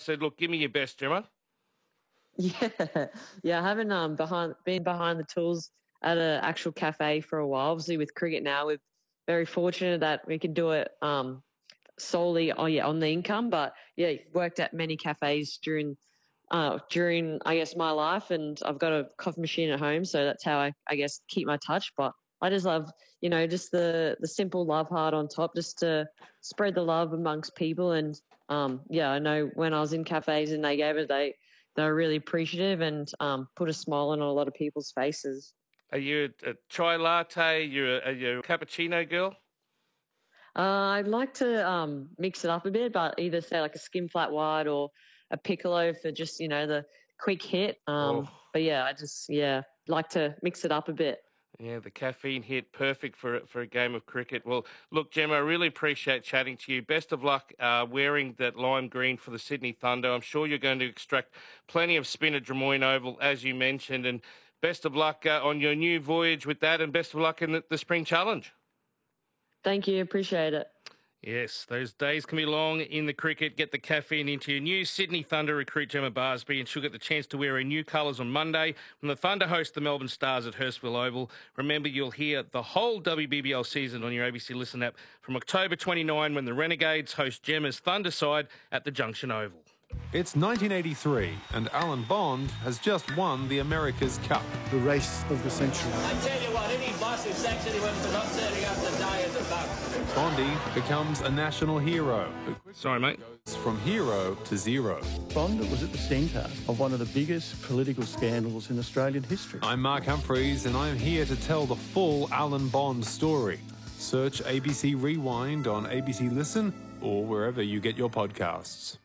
said, look, give me your best, Gemma. Yeah, yeah. I haven't been behind the tools at an actual cafe for a while. Obviously, with cricket now, we're very fortunate that we can do it solely on the income. But yeah, worked at many cafes during I guess my life, and I've got a coffee machine at home, so that's how I guess keep my touch. But I just love just the simple love heart on top, just to spread the love amongst people. And yeah, I know when I was in cafes and they gave it, they were really appreciative and put a smile on a lot of people's faces. Are you a chai latte? Are you a cappuccino girl? I'd like to mix it up a bit, but either say like a skim flat white or a piccolo for just the quick hit. But yeah, I just like to mix it up a bit. Yeah, the caffeine hit, perfect for a game of cricket. Well, look, Gemma, I really appreciate chatting to you. Best of luck wearing that lime green for the Sydney Thunder. I'm sure you're going to extract plenty of spin at Drummoyne Oval, as you mentioned, and best of luck on your new voyage with that, and best of luck in the Spring Challenge. Thank you. Appreciate it. Yes, those days can be long in the cricket. Get the caffeine into your new Sydney Thunder recruit Gemma Barsby, and she'll get the chance to wear her new colours on Monday when the Thunder host the Melbourne Stars at Hurstville Oval. Remember, you'll hear the whole WBBL season on your ABC Listen app from October 29 when the Renegades host Gemma's Thunder side at the Junction Oval. It's 1983 and Alan Bond has just won the America's Cup. The race of the century. I tell you what, any boss who sacks anyone for not turning up the day is a bug. Bondy becomes a national hero. Sorry, mate. Goes from hero to zero. Bond was at the centre of one of the biggest political scandals in Australian history. I'm Mark Humphreys and I'm here to tell the full Alan Bond story. Search ABC Rewind on ABC Listen or wherever you get your podcasts.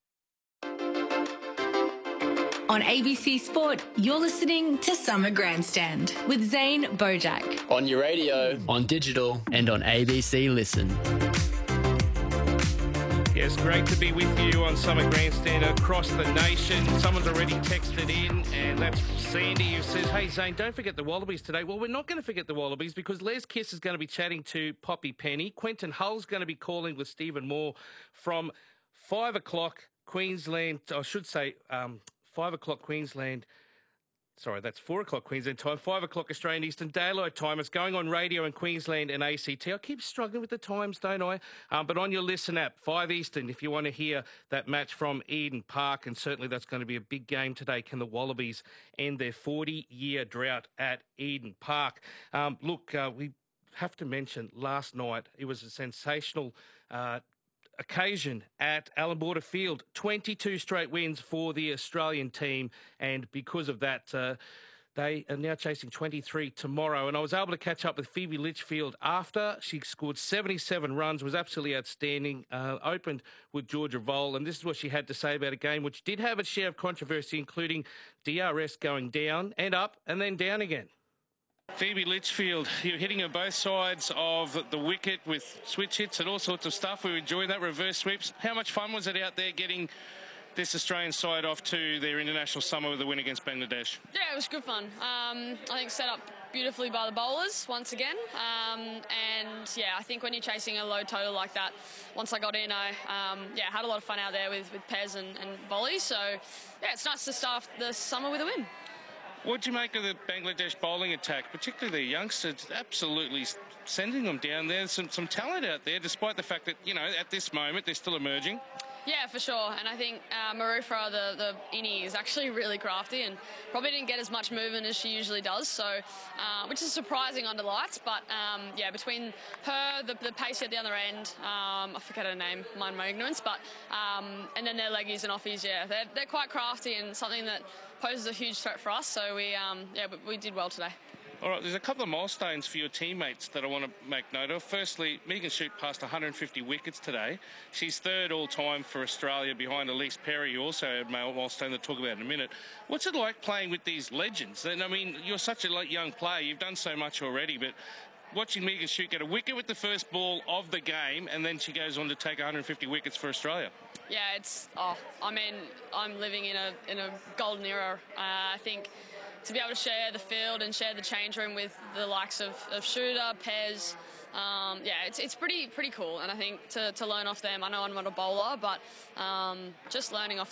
On ABC Sport, you're listening to Summer Grandstand with Zane Bojack. On your radio, on digital, and on ABC Listen. Yes, great to be with you on Summer Grandstand across the nation. Someone's already texted in, and that's Sandy, who says, hey, Zane, don't forget the Wallabies today. Well, we're not going to forget the Wallabies because Les Kiss is going to be chatting to Poppy Penny. Quentin Hull's going to be calling with Stephen Moore from 5 o'clock Queensland, I should say 5 o'clock Queensland. Sorry, that's 4 o'clock Queensland time, 5 o'clock Australian Eastern Daylight time. It's going on radio in Queensland and ACT. I keep struggling with the times, don't I? But on your Listen app, 5 Eastern, if you want to hear that match from Eden Park, and certainly that's going to be a big game today. Can the Wallabies end their 40-year drought at Eden Park? Look, we have to mention last night, it was a sensational occasion at Allan Border Field. 22 straight wins for the Australian team, and because of that, they are now chasing 23 tomorrow. And I was able to catch up with Phoebe Litchfield after. She scored 77 runs, was absolutely outstanding, opened with Georgia Vole, and this is what she had to say about a game which did have its share of controversy, including DRS going down and up and then down again. Phoebe Litchfield, you're hitting on both sides of the wicket with switch hits and all sorts of stuff. We were enjoying that, reverse sweeps. How much fun was it out there getting this Australian side off to their international summer with a win against Bangladesh? Yeah, it was good fun. I think set up beautifully by the bowlers once again. And yeah, I think when you're chasing a low total like that, once I got in, I had a lot of fun out there with Pez and Bolly. So yeah, it's nice to start the summer with a win. What do you make of the Bangladesh bowling attack, particularly the youngsters, absolutely sending them down there? Some talent out there, despite the fact that, at this moment, they're still emerging. Yeah, for sure. And I think Marufa, the innie, is actually really crafty and probably didn't get as much movement as she usually does, so which is surprising under lights. But, yeah, between her, the pacey at the other end, I forget her name, mind my ignorance, but and then their leggies and offies, yeah, they're quite crafty and something that poses a huge threat for us. So we did well today. All right, there's a couple of milestones for your teammates that I want to make note of. Firstly, Megan Shute passed 150 wickets today. She's third all-time for Australia behind Elise Perry, who also had a milestone to talk about in a minute. What's it like playing with these legends? And, I mean, you're such a young player. You've done so much already, but watching Megan Shute get a wicket with the first ball of the game, and then she goes on to take 150 wickets for Australia. Yeah, I'm living in a golden era. I think to be able to share the field and share the change room with the likes of Shooter, Pez, it's pretty cool. And I think to learn off them, I know I'm not a bowler, but just learning off